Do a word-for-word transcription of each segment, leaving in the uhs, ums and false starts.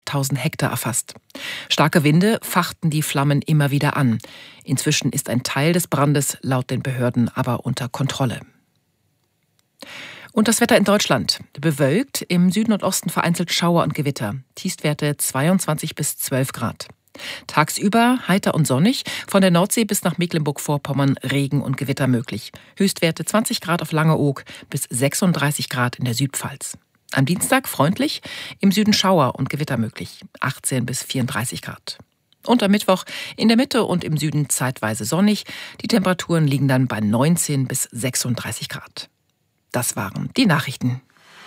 achttausend Hektar erfasst. Starke Winde fachten die Flammen immer wieder an. Inzwischen ist ein Teil des Brandes laut den Behörden aber unter Kontrolle. Und das Wetter in Deutschland. Bewölkt, im Süden und Osten vereinzelt Schauer und Gewitter. Tiefstwerte zweiundzwanzig bis zwölf Grad. Tagsüber heiter und sonnig, von der Nordsee bis nach Mecklenburg-Vorpommern Regen und Gewitter möglich. Höchstwerte zwanzig Grad auf Langeoog bis sechsunddreißig Grad in der Südpfalz. Am Dienstag freundlich, im Süden Schauer und Gewitter möglich, achtzehn bis vierunddreißig Grad. Und am Mittwoch in der Mitte und im Süden zeitweise sonnig. Die Temperaturen liegen dann bei neunzehn bis sechsunddreißig Grad. Das waren die Nachrichten.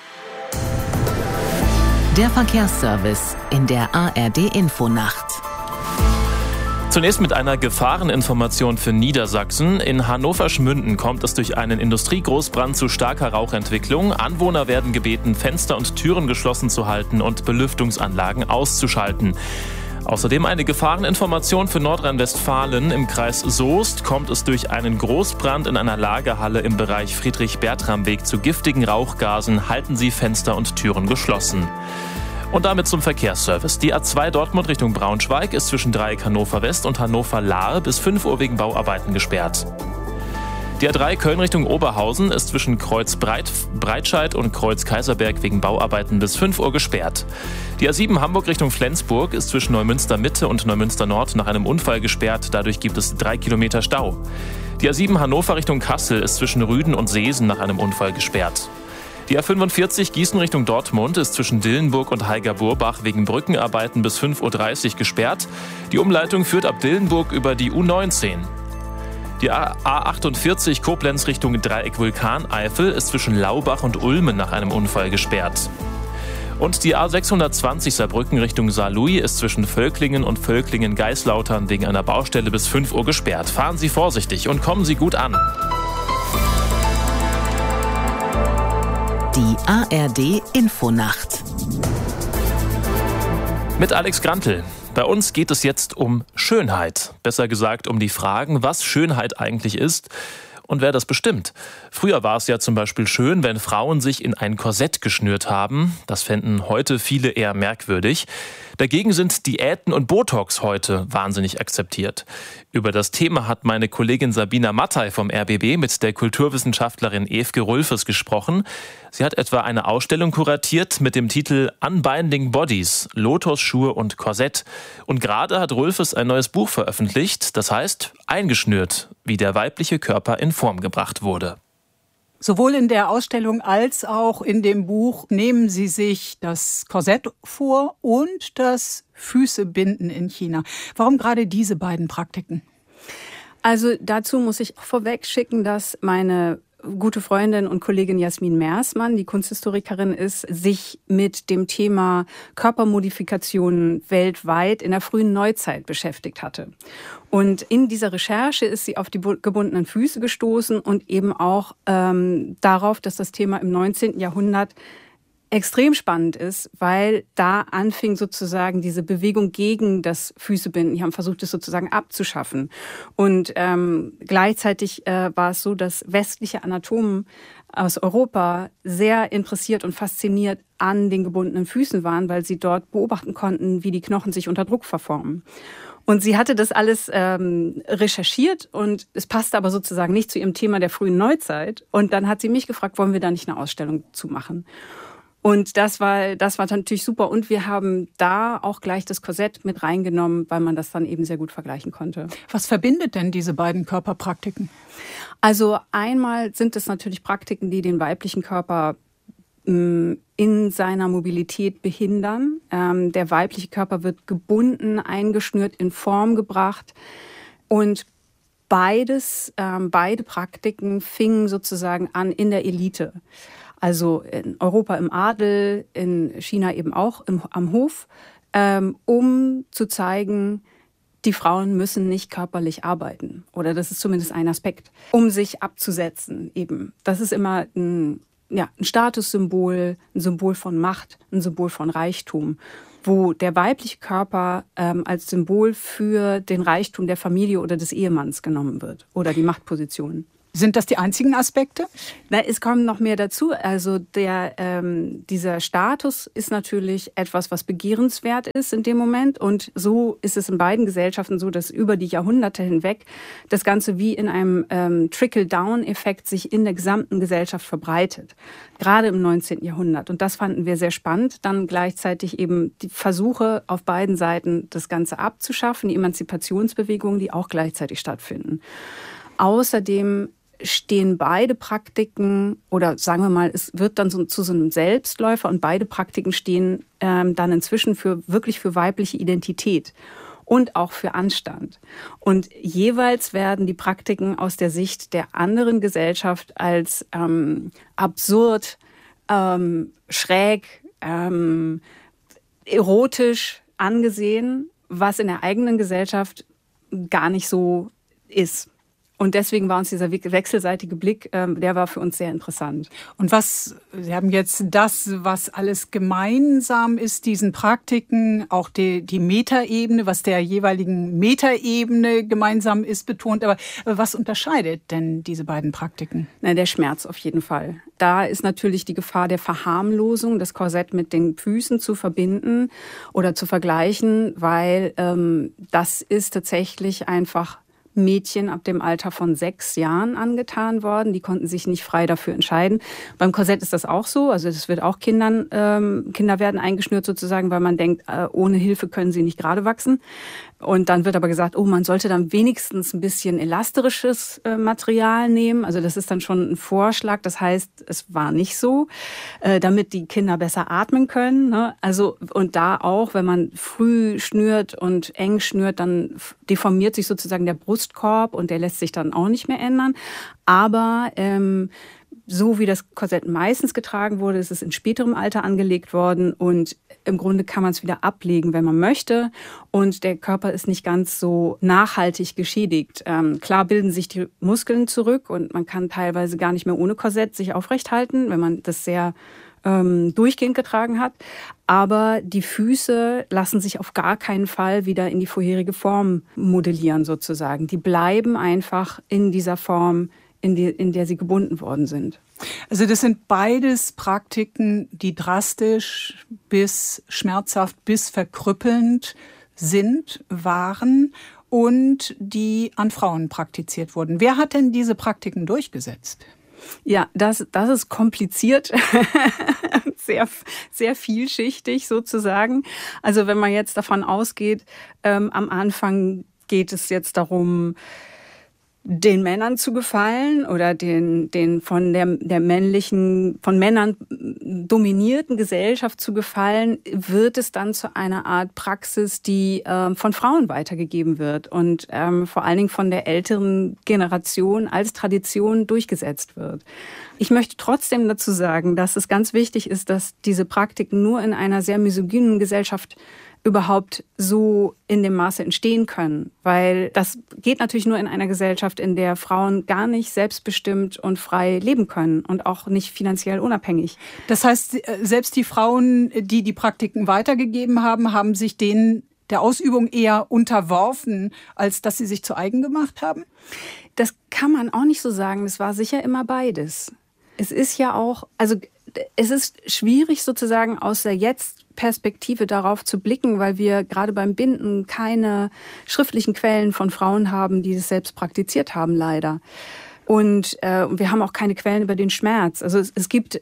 Der Verkehrsservice in der A R D-Infonacht. Zunächst mit einer Gefahreninformation für Niedersachsen. In Hannover-Schmünden kommt es durch einen Industriegroßbrand zu starker Rauchentwicklung. Anwohner werden gebeten, Fenster und Türen geschlossen zu halten und Belüftungsanlagen auszuschalten. Außerdem eine Gefahreninformation für Nordrhein-Westfalen. Im Kreis Soest kommt es durch einen Großbrand in einer Lagerhalle im Bereich Friedrich-Bertram-Weg zu giftigen Rauchgasen. Halten Sie Fenster und Türen geschlossen. Und damit zum Verkehrsservice. Die A zwei Dortmund Richtung Braunschweig ist zwischen Dreieck Hannover West und Hannover Lahr bis fünf Uhr wegen Bauarbeiten gesperrt. Die A drei Köln Richtung Oberhausen ist zwischen Kreuz Breit, Breitscheid und Kreuz Kaiserberg wegen Bauarbeiten bis fünf Uhr gesperrt. Die A sieben Hamburg Richtung Flensburg ist zwischen Neumünster Mitte und Neumünster Nord nach einem Unfall gesperrt. Dadurch gibt es drei Kilometer Stau. Die A sieben Hannover Richtung Kassel ist zwischen Rüden und Seesen nach einem Unfall gesperrt. Die A fünfundvierzig Gießen Richtung Dortmund ist zwischen Dillenburg und Heiger-Burbach wegen Brückenarbeiten bis fünf Uhr dreißig gesperrt. Die Umleitung führt ab Dillenburg über die U neunzehn. Die A achtundvierzig Koblenz Richtung Dreieck Vulkaneifel ist zwischen Laubach und Ulmen nach einem Unfall gesperrt. Und die A sechshundertzwanzig Saarbrücken Richtung Saarlouis ist zwischen Völklingen und Völklingen-Geislautern wegen einer Baustelle bis fünf Uhr gesperrt. Fahren Sie vorsichtig und kommen Sie gut an. Die A R D-Infonacht. Mit Alex Grantl. Bei uns geht es jetzt um Schönheit. Besser gesagt um die Fragen, was Schönheit eigentlich ist und wer das bestimmt. Früher war es ja zum Beispiel schön, wenn Frauen sich in ein Korsett geschnürt haben. Das fänden heute viele eher merkwürdig. Dagegen sind Diäten und Botox heute wahnsinnig akzeptiert. Über das Thema hat meine Kollegin Sabina Mattei vom R B B mit der Kulturwissenschaftlerin Evke Rulfes gesprochen. Sie hat etwa eine Ausstellung kuratiert mit dem Titel Unbinding Bodies, Lotusschuhe und Korsett. Und gerade hat Rulfes ein neues Buch veröffentlicht, das heißt Eingeschnürt, wie der weibliche Körper in Form gebracht wurde. Sowohl in der Ausstellung als auch in dem Buch nehmen Sie sich das Korsett vor und das Füßebinden in China. Warum gerade diese beiden Praktiken? Also dazu muss ich vorweg schicken, dass meine gute Freundin und Kollegin Jasmin Mersmann, die Kunsthistorikerin ist, sich mit dem Thema Körpermodifikationen weltweit in der frühen Neuzeit beschäftigt hatte. Und in dieser Recherche ist sie auf die gebundenen Füße gestoßen und eben auch ähm, darauf, dass das Thema im neunzehnten Jahrhundert extrem spannend ist, weil da anfing sozusagen diese Bewegung gegen das Füßebinden. Die haben versucht, es sozusagen abzuschaffen. Und ähm, gleichzeitig äh, war es so, dass westliche Anatomen aus Europa sehr interessiert und fasziniert an den gebundenen Füßen waren, weil sie dort beobachten konnten, wie die Knochen sich unter Druck verformen. Und sie hatte das alles ähm, recherchiert und es passte aber sozusagen nicht zu ihrem Thema der frühen Neuzeit. Und dann hat sie mich gefragt, wollen wir da nicht eine Ausstellung zu machen? Und das war, das war natürlich super. Und wir haben da auch gleich das Korsett mit reingenommen, weil man das dann eben sehr gut vergleichen konnte. Was verbindet denn diese beiden Körperpraktiken? Also einmal sind es natürlich Praktiken, die den weiblichen Körper mh, in seiner Mobilität behindern. Ähm, der weibliche Körper wird gebunden, eingeschnürt, in Form gebracht. Und beides, ähm, beide Praktiken fingen sozusagen an in der Elite. Also in Europa im Adel, in China eben auch im, am Hof, ähm, um zu zeigen, die Frauen müssen nicht körperlich arbeiten. Oder das ist zumindest ein Aspekt, um sich abzusetzen eben. Das ist immer ein, ja, ein Statussymbol, ein Symbol von Macht, ein Symbol von Reichtum, wo der weibliche Körper ähm, als Symbol für den Reichtum der Familie oder des Ehemanns genommen wird oder die Machtposition. Sind das die einzigen Aspekte? Na, es kommen noch mehr dazu. Also der, ähm, dieser Status ist natürlich etwas, was begehrenswert ist in dem Moment. Und so ist es in beiden Gesellschaften so, dass über die Jahrhunderte hinweg das Ganze wie in einem ähm, Trickle-Down-Effekt sich in der gesamten Gesellschaft verbreitet. Gerade im neunzehnten Jahrhundert. Und das fanden wir sehr spannend. Dann gleichzeitig eben die Versuche auf beiden Seiten, das Ganze abzuschaffen, die Emanzipationsbewegungen, die auch gleichzeitig stattfinden. Außerdem stehen beide Praktiken, oder sagen wir mal, es wird dann so, zu so einem Selbstläufer, und beide Praktiken stehen ähm, dann inzwischen für wirklich für weibliche Identität und auch für Anstand. Und jeweils werden die Praktiken aus der Sicht der anderen Gesellschaft als ähm, absurd, ähm, schräg, ähm, erotisch angesehen, was in der eigenen Gesellschaft gar nicht so ist. Und deswegen war uns dieser wechselseitige Blick, ähm, der war für uns sehr interessant. Und was, Sie haben jetzt das, was alles gemeinsam ist, diesen Praktiken, auch die, die Metaebene, was der jeweiligen Metaebene gemeinsam ist, betont. Aber was unterscheidet denn diese beiden Praktiken? Na, der Schmerz auf jeden Fall. Da ist natürlich die Gefahr der Verharmlosung, das Korsett mit den Füßen zu verbinden oder zu vergleichen, weil ähm, das ist tatsächlich einfach Mädchen ab dem Alter von sechs Jahren angetan worden. Die konnten sich nicht frei dafür entscheiden. Beim Korsett ist das auch so. Also das wird auch Kindern, ähm, Kinder werden eingeschnürt sozusagen, weil man denkt, äh, ohne Hilfe können sie nicht gerade wachsen. Und dann wird aber gesagt, oh, man sollte dann wenigstens ein bisschen elastisches äh, Material nehmen. Also das ist dann schon ein Vorschlag. Das heißt, es war nicht so, äh, damit die Kinder besser atmen können. Ne? Also und da auch, wenn man früh schnürt und eng schnürt, dann deformiert sich sozusagen der Brustkorb und der lässt sich dann auch nicht mehr ändern. Aber ähm, so wie das Korsett meistens getragen wurde, ist es in späterem Alter angelegt worden und im Grunde kann man es wieder ablegen, wenn man möchte, und der Körper ist nicht ganz so nachhaltig geschädigt. Ähm, klar bilden sich die Muskeln zurück und man kann teilweise gar nicht mehr ohne Korsett sich aufrecht halten, wenn man das sehr ähm, durchgehend getragen hat. Aber die Füße lassen sich auf gar keinen Fall wieder in die vorherige Form modellieren sozusagen. Die bleiben einfach in dieser Form, in, die, in der sie gebunden worden sind. Also das sind beides Praktiken, die drastisch bis schmerzhaft bis verkrüppelnd sind, waren und die an Frauen praktiziert wurden. Wer hat denn diese Praktiken durchgesetzt? Ja, das, das ist kompliziert, sehr, sehr vielschichtig sozusagen. Also wenn man jetzt davon ausgeht, ähm, am Anfang geht es jetzt darum, den Männern zu gefallen oder den, den von der, der männlichen, von Männern dominierten Gesellschaft zu gefallen, wird es dann zu einer Art Praxis, die äh, von Frauen weitergegeben wird und ähm, vor allen Dingen von der älteren Generation als Tradition durchgesetzt wird. Ich möchte trotzdem dazu sagen, dass es ganz wichtig ist, dass diese Praktiken nur in einer sehr misogynen Gesellschaft überhaupt so in dem Maße entstehen können. Weil das geht natürlich nur in einer Gesellschaft, in der Frauen gar nicht selbstbestimmt und frei leben können und auch nicht finanziell unabhängig. Das heißt, selbst die Frauen, die die Praktiken weitergegeben haben, haben sich denen der Ausübung eher unterworfen, als dass sie sich zu eigen gemacht haben? Das kann man auch nicht so sagen. Es war sicher immer beides. Es ist ja auch, also es ist schwierig sozusagen aus der Jetzt-Perspektive darauf zu blicken, weil wir gerade beim Binden keine schriftlichen Quellen von Frauen haben, die das selbst praktiziert haben, leider. Und äh, wir haben auch keine Quellen über den Schmerz. Also es, es gibt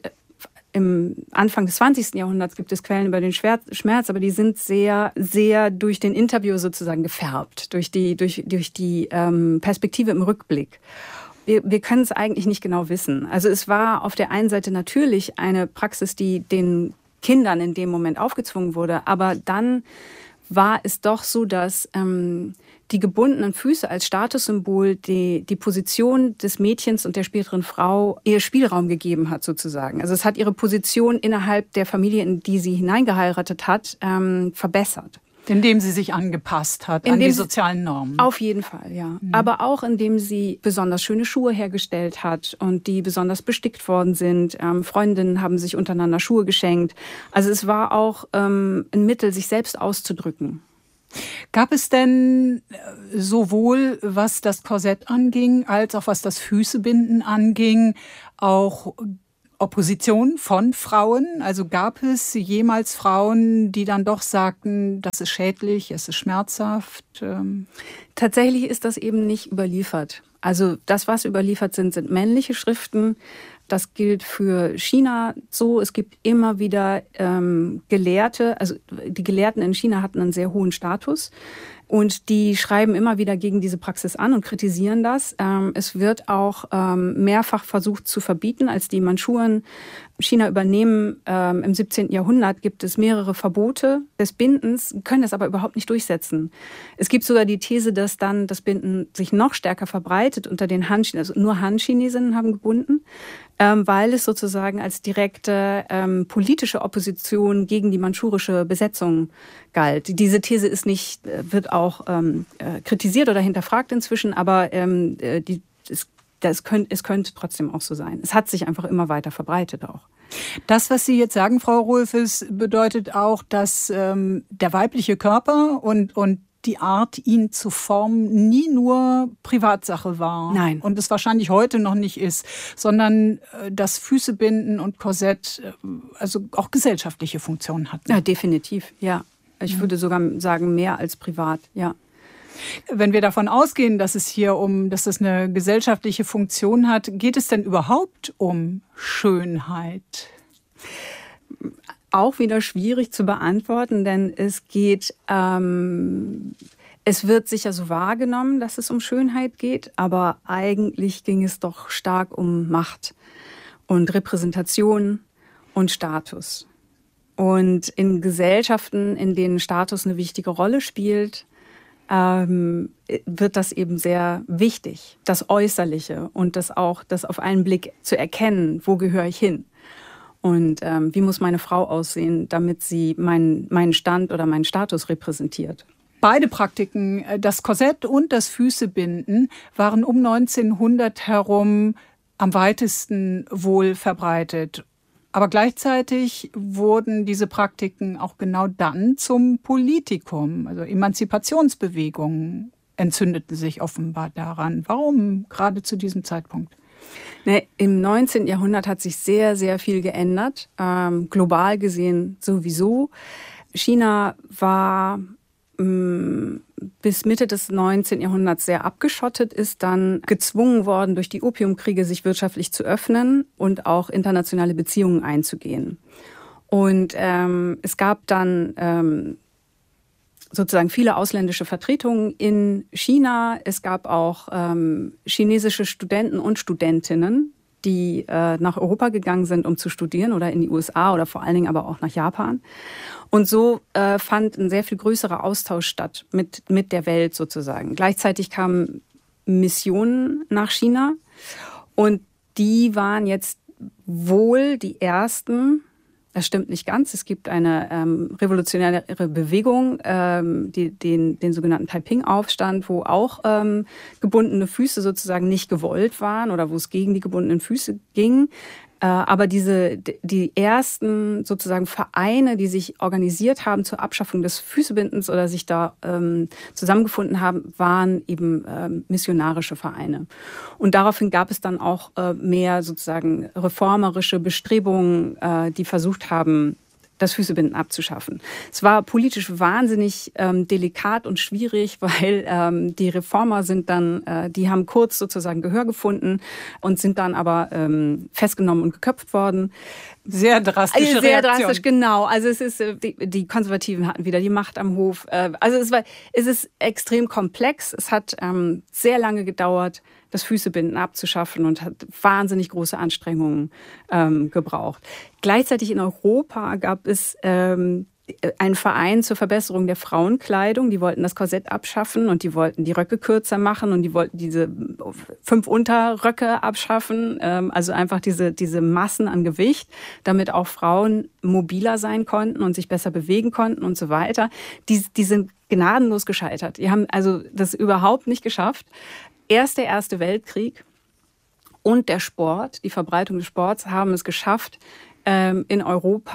im Anfang des zwanzigsten Jahrhunderts gibt es Quellen über den Schmerz, aber die sind sehr, sehr durch den Interview sozusagen gefärbt, durch die, durch, durch die ähm, Perspektive im Rückblick. Wir, wir können es eigentlich nicht genau wissen. Also es war auf der einen Seite natürlich eine Praxis, die den Kindern in dem Moment aufgezwungen wurde, aber dann war es doch so, dass ähm, die gebundenen Füße als Statussymbol die, die Position des Mädchens und der späteren Frau ihr Spielraum gegeben hat sozusagen. Also es hat ihre Position innerhalb der Familie, in die sie hineingeheiratet hat, ähm, verbessert. Indem sie sich angepasst hat indem an die sozialen Normen. Auf jeden Fall, ja. Mhm. Aber auch indem sie besonders schöne Schuhe hergestellt hat und die besonders bestickt worden sind. Ähm, Freundinnen haben sich untereinander Schuhe geschenkt. Also es war auch ähm, ein Mittel, sich selbst auszudrücken. Gab es denn sowohl, was das Korsett anging, als auch was das Füßebinden anging, auch Opposition von Frauen? Also gab es jemals Frauen, die dann doch sagten, das ist schädlich, es ist schmerzhaft? Tatsächlich ist das eben nicht überliefert. Also das, was überliefert sind, sind männliche Schriften. Das gilt für China so. Es gibt immer wieder ähm, Gelehrte, also die Gelehrten in China hatten einen sehr hohen Status. Und die schreiben immer wieder gegen diese Praxis an und kritisieren das. Ähm, es wird auch ähm, mehrfach versucht zu verbieten. Als die Mandschuren China übernehmen ähm, im siebzehnten Jahrhundert, gibt es mehrere Verbote des Bindens, können das aber überhaupt nicht durchsetzen. Es gibt sogar die These, dass dann das Binden sich noch stärker verbreitet unter den Han-Chinesen. Also nur Han-Chinesinnen haben gebunden, ähm, weil es sozusagen als direkte ähm, politische Opposition gegen die mandschurische Besetzung galt. Diese These ist nicht, wird auch ähm, äh, kritisiert oder hinterfragt inzwischen, aber ähm, die, es, das könnt, es könnte trotzdem auch so sein. Es hat sich einfach immer weiter verbreitet auch. Das, was Sie jetzt sagen, Frau Rohlfes, bedeutet auch, dass ähm, der weibliche Körper und, und die Art, ihn zu formen, nie nur Privatsache war. Nein. Und es wahrscheinlich heute noch nicht ist, sondern äh, dass Füßebinden und Korsett äh, also auch gesellschaftliche Funktionen hatten. Ja, definitiv, ja. Ich würde sogar sagen, mehr als privat, ja. Wenn wir davon ausgehen, dass es hier um, dass das eine gesellschaftliche Funktion hat, geht es denn überhaupt um Schönheit? Auch wieder schwierig zu beantworten, denn es geht, ähm, es wird sicher so wahrgenommen, dass es um Schönheit geht, aber eigentlich ging es doch stark um Macht und Repräsentation und Status. Und in Gesellschaften, in denen Status eine wichtige Rolle spielt, ähm, wird das eben sehr wichtig, das Äußerliche und das auch, das auf einen Blick zu erkennen, wo gehöre ich hin und ähm, wie muss meine Frau aussehen, damit sie meinen, meinen Stand oder meinen Status repräsentiert. Beide Praktiken, das Korsett und das Füßebinden, waren um neunzehnhundert herum am weitesten wohl verbreitet. Aber gleichzeitig wurden diese Praktiken auch genau dann zum Politikum. Also Emanzipationsbewegungen entzündeten sich offenbar daran. Warum gerade zu diesem Zeitpunkt? Nee, im neunzehnten Jahrhundert hat sich sehr, sehr viel geändert. Ähm, global gesehen sowieso. China war ähm, bis Mitte des neunzehnten Jahrhunderts sehr abgeschottet, ist dann gezwungen worden, durch die Opiumkriege sich wirtschaftlich zu öffnen und auch internationale Beziehungen einzugehen. Und ähm, es gab dann ähm, sozusagen viele ausländische Vertretungen in China. Es gab auch ähm, chinesische Studenten und Studentinnen, die äh, nach Europa gegangen sind, um zu studieren oder in die U S A oder vor allen Dingen aber auch nach Japan. Und so äh, fand ein sehr viel größerer Austausch statt mit, mit der Welt sozusagen. Gleichzeitig kamen Missionen nach China und die waren jetzt wohl die ersten. Das stimmt nicht ganz. Es gibt eine ähm, revolutionäre Bewegung, ähm, die, den, den sogenannten Taiping-Aufstand, wo auch ähm, gebundene Füße sozusagen nicht gewollt waren oder wo es gegen die gebundenen Füße ging. Äh, aber diese, die ersten sozusagen Vereine, die sich organisiert haben zur Abschaffung des Füßebindens oder sich da ähm, zusammengefunden haben, waren eben ähm, missionarische Vereine. Und daraufhin gab es dann auch äh, mehr sozusagen reformerische Bestrebungen, äh, die versucht haben, das Füßebinden abzuschaffen. Es war politisch wahnsinnig ähm, delikat und schwierig, weil ähm, die Reformer sind dann, äh, die haben kurz sozusagen Gehör gefunden und sind dann aber ähm, festgenommen und geköpft worden. Sehr drastische also Sehr Reaktion. drastisch, genau. Also es ist, die, die Konservativen hatten wieder die Macht am Hof. Äh, also es war, es ist extrem komplex. Es hat ähm, sehr lange gedauert, das Füßebinden abzuschaffen und hat wahnsinnig große Anstrengungen ähm, gebraucht. Gleichzeitig in Europa gab es ähm, einen Verein zur Verbesserung der Frauenkleidung. Die wollten das Korsett abschaffen und die wollten die Röcke kürzer machen und die wollten diese fünf Unterröcke abschaffen. Ähm, also einfach diese, diese Massen an Gewicht, damit auch Frauen mobiler sein konnten und sich besser bewegen konnten und so weiter. Die, die sind gnadenlos gescheitert. Die haben also das überhaupt nicht geschafft. Erst der Erste Weltkrieg und der Sport, die Verbreitung des Sports, haben es geschafft, ähm, in Europa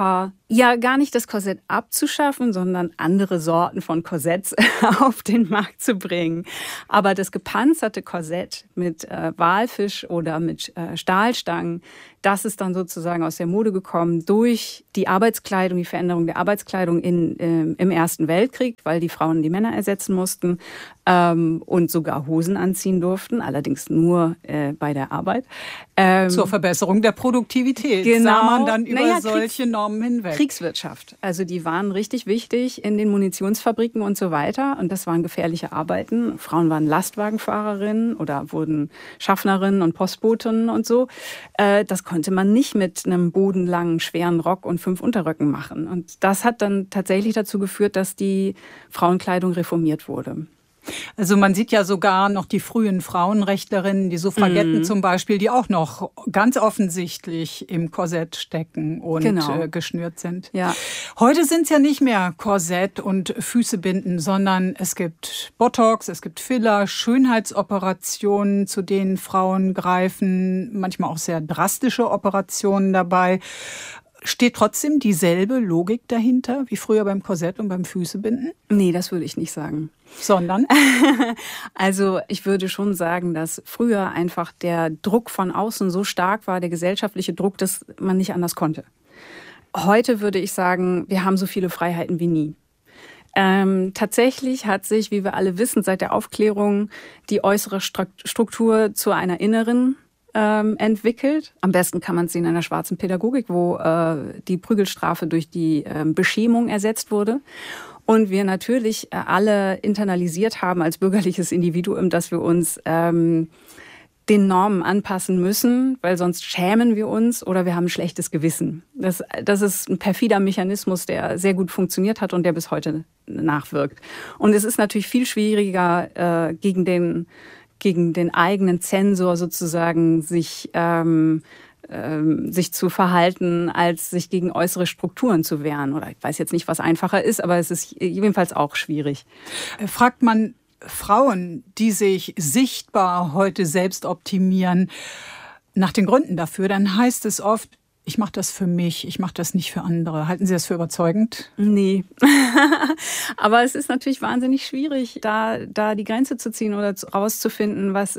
Ja, gar nicht das Korsett abzuschaffen, sondern andere Sorten von Korsetts auf den Markt zu bringen. Aber das gepanzerte Korsett mit äh, Walfisch oder mit äh, Stahlstangen, das ist dann sozusagen aus der Mode gekommen durch die Arbeitskleidung, die Veränderung der Arbeitskleidung in, äh, im Ersten Weltkrieg, weil die Frauen die Männer ersetzen mussten ähm, und sogar Hosen anziehen durften, allerdings nur äh, bei der Arbeit. Ähm, Zur Verbesserung der Produktivität genau, sah man dann über naja, solche Kriegs- Normen hinweg. Kriegswirtschaft. Also die waren richtig wichtig in den Munitionsfabriken und so weiter. Und das waren gefährliche Arbeiten. Frauen waren Lastwagenfahrerinnen oder wurden Schaffnerinnen und Postbotinnen und so. Das konnte man nicht mit einem bodenlangen, schweren Rock und fünf Unterröcken machen. Und das hat dann tatsächlich dazu geführt, dass die Frauenkleidung reformiert wurde. Also man sieht ja sogar noch die frühen Frauenrechtlerinnen, die Suffragetten mm. zum Beispiel, die auch noch ganz offensichtlich im Korsett stecken und genau. äh, geschnürt sind. Ja. Heute sind es ja nicht mehr Korsett und Füße binden, sondern es gibt Botox, es gibt Filler, Schönheitsoperationen, zu denen Frauen greifen, manchmal auch sehr drastische Operationen dabei. Steht trotzdem dieselbe Logik dahinter, wie früher beim Korsett und beim Füßebinden? Nee, das würde ich nicht sagen. Sondern? Also ich würde schon sagen, dass früher einfach der Druck von außen so stark war, der gesellschaftliche Druck, dass man nicht anders konnte. Heute würde ich sagen, wir haben so viele Freiheiten wie nie. Ähm, tatsächlich hat sich, wie wir alle wissen, seit der Aufklärung die äußere Struktur zu einer inneren entwickelt. Am besten kann man es sehen in der schwarzen Pädagogik, wo äh, die Prügelstrafe durch die äh, Beschämung ersetzt wurde. Und wir natürlich äh, alle internalisiert haben als bürgerliches Individuum, dass wir uns ähm, den Normen anpassen müssen, weil sonst schämen wir uns oder wir haben ein schlechtes Gewissen. Das, das ist ein perfider Mechanismus, der sehr gut funktioniert hat und der bis heute nachwirkt. Und es ist natürlich viel schwieriger, äh, gegen den gegen den eigenen Zensor sozusagen sich, ähm, ähm, sich zu verhalten, als sich gegen äußere Strukturen zu wehren. Oder ich weiß jetzt nicht, was einfacher ist, aber es ist jedenfalls auch schwierig. Fragt man Frauen, die sich sichtbar heute selbst optimieren, nach den Gründen dafür, dann heißt es oft, ich mache das für mich, ich mache das nicht für andere. Halten Sie das für überzeugend? Nee. Aber es ist natürlich wahnsinnig schwierig, da, da die Grenze zu ziehen oder rauszufinden, was,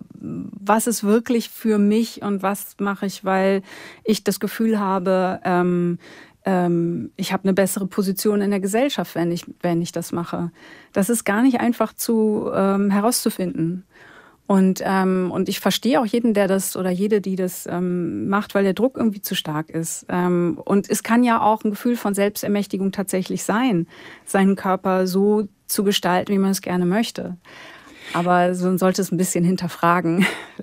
was ist wirklich für mich und was mache ich, weil ich das Gefühl habe, ähm, ähm, ich habe eine bessere Position in der Gesellschaft, wenn ich, wenn ich das mache. Das ist gar nicht einfach zu ähm, herauszufinden. Und, ähm, und ich verstehe auch jeden, der das oder jede, die das ähm, macht, weil der Druck irgendwie zu stark ist. Ähm, und es kann ja auch ein Gefühl von Selbstermächtigung tatsächlich sein, seinen Körper so zu gestalten, wie man es gerne möchte. Aber man sollte es ein bisschen hinterfragen.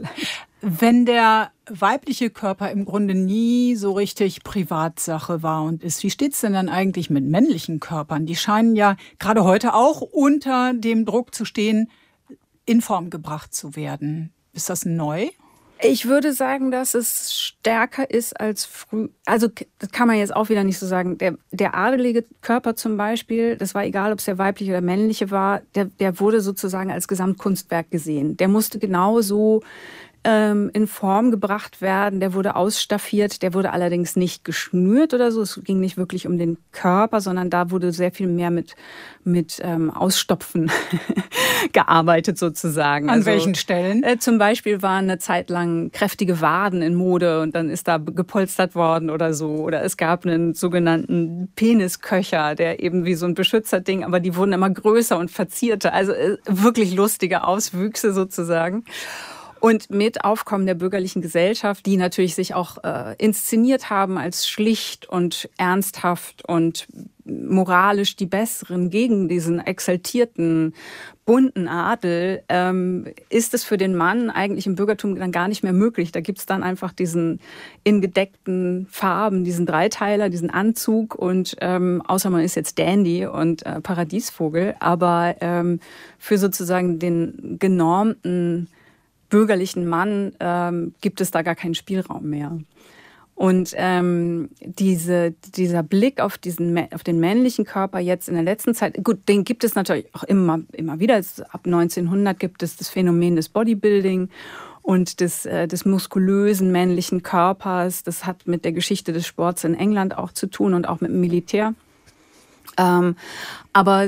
Wenn der weibliche Körper im Grunde nie so richtig Privatsache war und ist, wie steht's denn dann eigentlich mit männlichen Körpern? Die scheinen ja gerade heute auch unter dem Druck zu stehen, in Form gebracht zu werden. Ist das neu? Ich würde sagen, dass es stärker ist als früher. Also das kann man jetzt auch wieder nicht so sagen. Der, der adelige Körper zum Beispiel, das war egal, ob es der weibliche oder männliche war, der, der wurde sozusagen als Gesamtkunstwerk gesehen. Der musste genauso ähm, in Form gebracht werden. Der wurde ausstaffiert. Der wurde allerdings nicht geschnürt oder so. Es ging nicht wirklich um den Körper, sondern da wurde sehr viel mehr mit, mit ähm, Ausstopfen gearbeitet sozusagen. An also, welchen Stellen? Äh, zum Beispiel waren eine Zeit lang kräftige Waden in Mode und dann ist da gepolstert worden oder so. Oder es gab einen sogenannten Penisköcher, der eben wie so ein Beschützerding, aber die wurden immer größer und verzierter. Also äh, wirklich lustige Auswüchse sozusagen. Und mit Aufkommen der bürgerlichen Gesellschaft, die natürlich sich auch äh, inszeniert haben als schlicht und ernsthaft und moralisch die Besseren gegen diesen exaltierten, bunten Adel, ähm, ist es für den Mann eigentlich im Bürgertum dann gar nicht mehr möglich. Da gibt's dann einfach diesen in gedeckten Farben, diesen Dreiteiler, diesen Anzug und ähm, außer man ist jetzt Dandy und äh, Paradiesvogel, aber ähm, für sozusagen den genormten bürgerlichen Mann ähm, gibt es da gar keinen Spielraum mehr. Und ähm, diese, dieser Blick auf, diesen, auf den männlichen Körper jetzt in der letzten Zeit, gut, den gibt es natürlich auch immer, immer wieder. Ab neunzehnhundert gibt es das Phänomen des Bodybuilding. und des, äh, des muskulösen männlichen Körpers. Das hat mit der Geschichte des Sports in England auch zu tun und auch mit dem Militär. Ähm, aber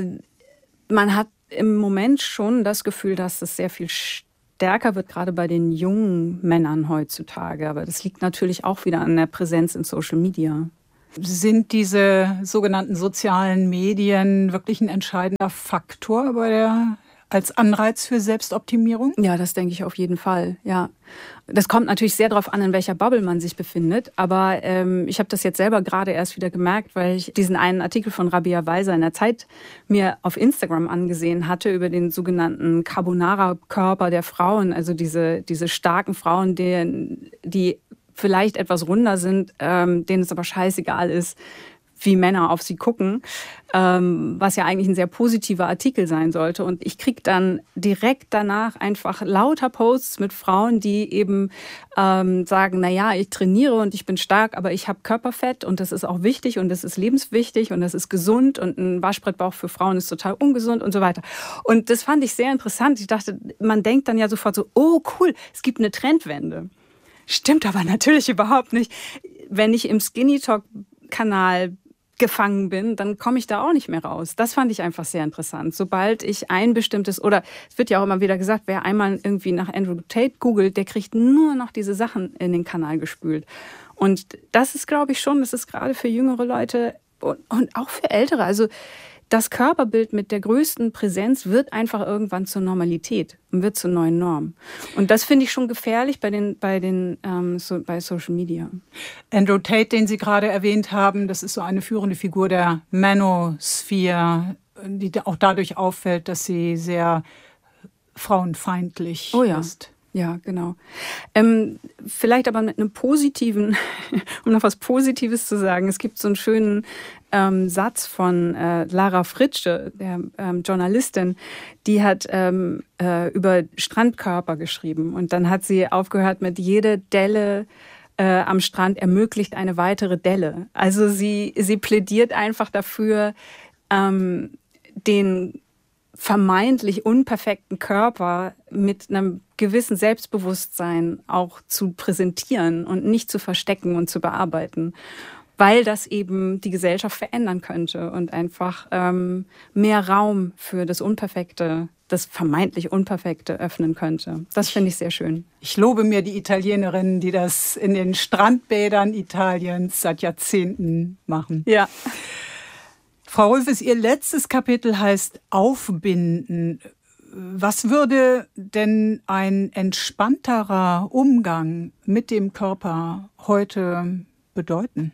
man hat im Moment schon das Gefühl, dass es sehr viel stärker wird, gerade bei den jungen Männern heutzutage. Aber das liegt natürlich auch wieder an der Präsenz in Social Media. Sind diese sogenannten sozialen Medien wirklich ein entscheidender Faktor bei der, als Anreiz für Selbstoptimierung? Ja, das denke ich auf jeden Fall, ja. Das kommt natürlich sehr darauf an, in welcher Bubble man sich befindet. Aber ähm, ich habe das jetzt selber gerade erst wieder gemerkt, weil ich diesen einen Artikel von Rabea Weiser in der Zeit mir auf Instagram angesehen hatte über den sogenannten Carbonara-Körper der Frauen. Also diese, diese starken Frauen, die, die vielleicht etwas runder sind, ähm, denen es aber scheißegal ist, wie Männer auf sie gucken, ähm, was ja eigentlich ein sehr positiver Artikel sein sollte. Und ich kriege dann direkt danach einfach lauter Posts mit Frauen, die eben ähm, sagen, na ja, ich trainiere und ich bin stark, aber ich habe Körperfett und das ist auch wichtig und das ist lebenswichtig und das ist gesund und ein Waschbrettbauch für Frauen ist total ungesund und so weiter. Und das fand ich sehr interessant. Ich dachte, man denkt dann ja sofort so, oh cool, es gibt eine Trendwende. Stimmt aber natürlich überhaupt nicht. Wenn ich im Skinny Talk Kanal gefangen bin, dann komme ich da auch nicht mehr raus. Das fand ich einfach sehr interessant. Sobald ich ein bestimmtes, oder es wird ja auch immer wieder gesagt, wer einmal irgendwie nach Andrew Tate googelt, der kriegt nur noch diese Sachen in den Kanal gespült. Und das ist, glaube ich schon, das ist gerade für jüngere Leute und, und auch für Ältere. Also das Körperbild mit der größten Präsenz wird einfach irgendwann zur Normalität und wird zur neuen Norm. Und das finde ich schon gefährlich bei den, bei den, ähm, so, bei Social Media. Andrew Tate, den Sie gerade erwähnt haben, das ist so eine führende Figur der Manosphere, die auch dadurch auffällt, dass sie sehr frauenfeindlich oh ja. ist. Ja, genau. Ähm, vielleicht aber mit einem positiven, um noch was Positives zu sagen. Es gibt so einen schönen ähm, Satz von äh, Lara Fritsche, der ähm, Journalistin, die hat ähm, äh, über Strandkörper geschrieben. Und dann hat sie aufgehört mit jede Delle äh, am Strand ermöglicht eine weitere Delle. Also sie, sie plädiert einfach dafür, ähm, den vermeintlich unperfekten Körper mit einem gewissen Selbstbewusstsein auch zu präsentieren und nicht zu verstecken und zu bearbeiten, weil das eben die Gesellschaft verändern könnte und einfach ähm, mehr Raum für das Unperfekte, das vermeintlich Unperfekte öffnen könnte. Das finde ich sehr schön. Ich lobe mir die Italienerinnen, die das in den Strandbädern Italiens seit Jahrzehnten machen. Ja. Frau Rülfes, Ihr letztes Kapitel heißt Aufbinden. Was würde denn ein entspannterer Umgang mit dem Körper heute bedeuten?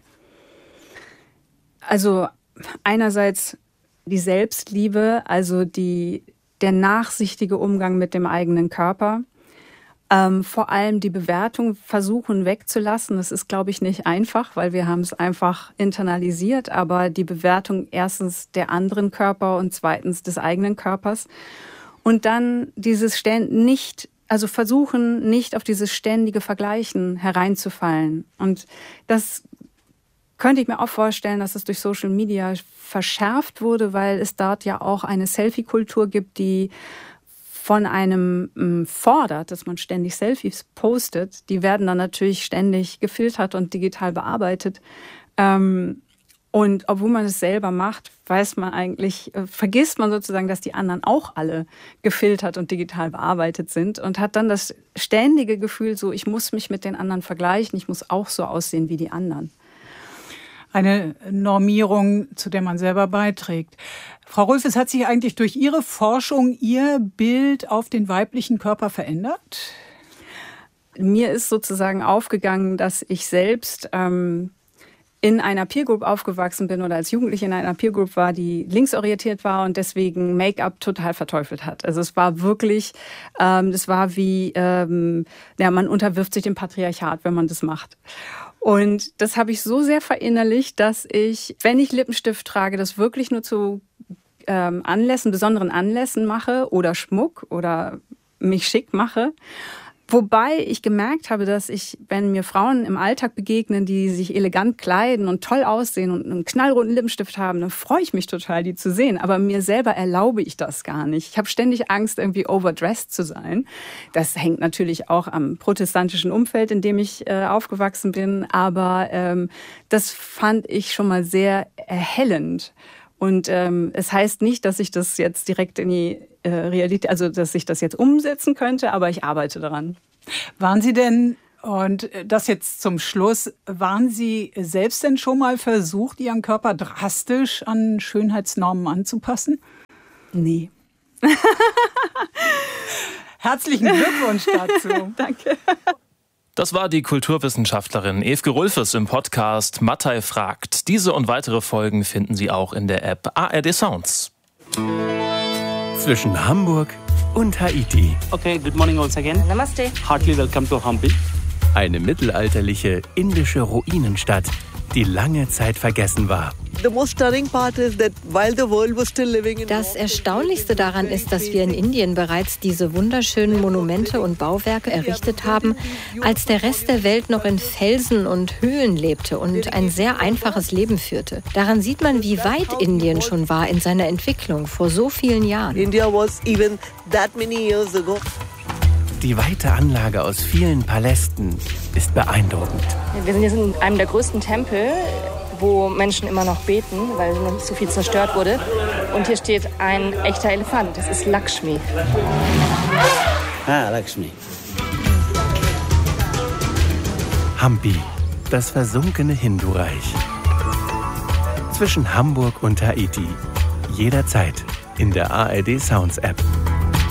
Also einerseits die Selbstliebe, also die, der nachsichtige Umgang mit dem eigenen Körper. Ähm, vor allem die Bewertung versuchen wegzulassen. Das ist, glaube ich, nicht einfach, weil wir haben es einfach internalisiert. Aber die Bewertung erstens der anderen Körper und zweitens des eigenen Körpers. Und dann dieses ständ nicht, also versuchen, nicht auf dieses ständige Vergleichen hereinzufallen. Und das könnte ich mir auch vorstellen, dass es durch Social Media verschärft wurde, weil es dort ja auch eine Selfie-Kultur gibt, die von einem ähm, fordert, dass man ständig Selfies postet. Die werden dann natürlich ständig gefiltert und digital bearbeitet. Ähm, und obwohl man es selber macht, weiß man eigentlich, äh, vergisst man sozusagen, dass die anderen auch alle gefiltert und digital bearbeitet sind und hat dann das ständige Gefühl, so ich muss mich mit den anderen vergleichen, ich muss auch so aussehen wie die anderen. Eine Normierung, zu der man selber beiträgt. Frau Rülfes, hat sich eigentlich durch Ihre Forschung Ihr Bild auf den weiblichen Körper verändert? Mir ist sozusagen aufgegangen, dass ich selbst ähm, in einer Peer Group aufgewachsen bin oder als Jugendliche in einer Peer Group war, die linksorientiert war und deswegen Make-up total verteufelt hat. Also es war wirklich, ähm, das war wie, ähm, ja, man unterwirft sich dem Patriarchat, wenn man das macht. Und das habe ich so sehr verinnerlicht, dass ich, wenn ich Lippenstift trage, das wirklich nur zu ähm, Anlässen, besonderen Anlässen mache oder Schmuck oder mich schick mache. Wobei ich gemerkt habe, dass ich, wenn mir Frauen im Alltag begegnen, die sich elegant kleiden und toll aussehen und einen knallroten Lippenstift haben, dann freue ich mich total, die zu sehen. Aber mir selber erlaube ich das gar nicht. Ich habe ständig Angst, irgendwie overdressed zu sein. Das hängt natürlich auch am protestantischen Umfeld, in dem ich äh, aufgewachsen bin. Aber ähm, das fand ich schon mal sehr erhellend. Und ähm, es heißt nicht, dass ich das jetzt direkt in die äh, Realität, also dass ich das jetzt umsetzen könnte, aber ich arbeite daran. Waren Sie denn, und das jetzt zum Schluss, waren Sie selbst denn schon mal versucht, Ihren Körper drastisch an Schönheitsnormen anzupassen? Nee. Herzlichen Glückwunsch dazu. Danke. Das war die Kulturwissenschaftlerin Evke Rulfes im Podcast Mattei fragt. Diese und weitere Folgen finden Sie auch in der App A R D Sounds. Zwischen Hamburg und Haiti. Okay, good morning once again. Namaste. Heartily welcome to Hampi. Eine mittelalterliche indische Ruinenstadt, die lange Zeit vergessen war. Das Erstaunlichste daran ist, dass wir in Indien bereits diese wunderschönen Monumente und Bauwerke errichtet haben, als der Rest der Welt noch in Felsen und Höhlen lebte und ein sehr einfaches Leben führte. Daran sieht man, wie weit Indien schon war in seiner Entwicklung vor so vielen Jahren. India was even that many years ago. Die weite Anlage aus vielen Palästen ist beeindruckend. Wir sind jetzt in einem der größten Tempel, wo Menschen immer noch beten, weil noch so viel zerstört wurde. Und hier steht ein echter Elefant. Das ist Lakshmi. Ah, Lakshmi. Hampi, das versunkene Hindu-Reich. Zwischen Hamburg und Haiti. Jederzeit in der A R D Sounds App.